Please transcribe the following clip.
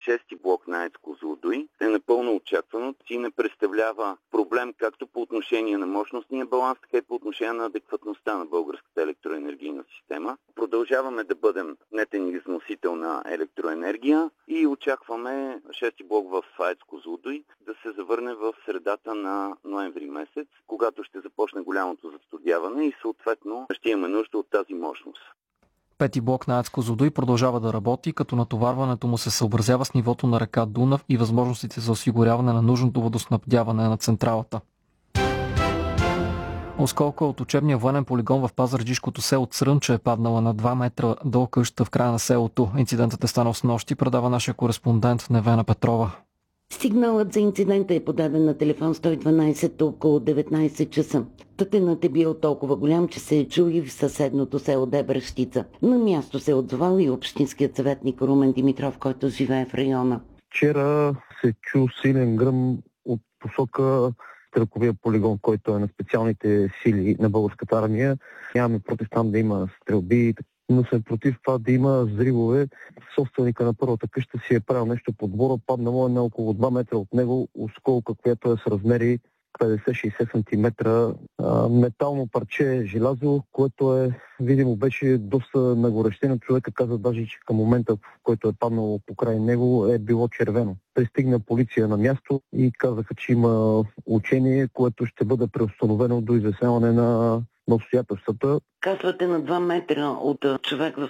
шести блок на АЕЦ Козлодуй е напълно очаквано и не представлява проблем както по отношение на мощностния баланс, така и по отношение на адекватността на българската електроенергийна система. Продължаваме да бъдем нетен износител на електроенергия и очакваме шести блок в АЕЦ Козлодуй да се завърне в средата на ноември месец, когато ще започне голямото застудяване и съответно ще имаме нужда от тази мощност. Пети блок на АЕЦ Козлодуй продължава да работи, като натоварването му се съобразява с нивото на река Дунав и възможностите за осигуряване на нужното водоснабдяване на централата. Осколка от учебния военен полигон в пазарджишкото село Црънча е паднала на 2 метра до къщата в края на селото. Инцидентът е станал снощи, предава нашия кореспондент Невена Петрова. Сигналът за инцидента е подаден на телефон 112 около 19 часа. Тътенът е бил толкова голям, че се е чул и в съседното село Дебрещица. На място се отзовал и общинският съветник Румен Димитров, който живее в района. Вчера се чу силен гръм от посока стрелковия полигон, който е на специалните сили на българската армия. Нямаме против там да има стрелби, но съм против това да има взривове. Собственика на първата къща си е правил нещо по двора, паднало е на около 2 метра от него осколка, която е с размери 50-60 см метално парче желязо, което видимо беше доста нагорещено. Човека каза даже, че към момента, в който е паднало покрай него, е било червено. Пристигна полиция на място и казаха, че има учение, което ще бъде преустановено до изясняване на обстоятелствата. Казвате на 2 метра от човек в